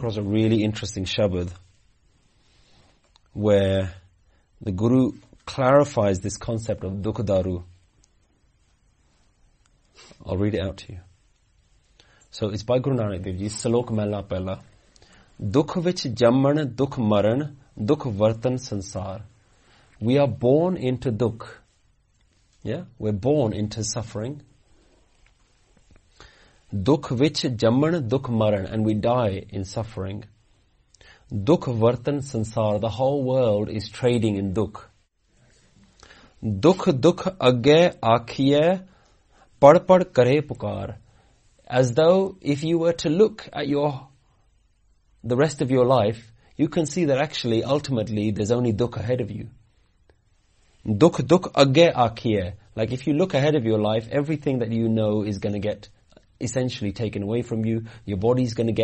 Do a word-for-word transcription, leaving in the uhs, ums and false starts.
across a really interesting shabad where the Guru clarifies this concept of dukh daru. I'll read it out to you. So it's by Guru Nanak Dev Ji, Salok Mehla Pehla. Dukh vich jamman, dukh maran, dukh vartan sansar. We are born into dukh. Yeah? We're born into suffering. Dukh vich jamman, dukh maran, and we die in suffering. Dukh vartan sansar, the whole world is trading in dukh. Dukh dukh agge akhiye, pad pad kare pukar. As though if you were to look at your, the rest of your life, you can see that actually, ultimately, there's only dukh ahead of you. Dukh dukh agge akhiye. Like if you look ahead of your life, everything that you know is going to get essentially taken away from you. Your body's going to get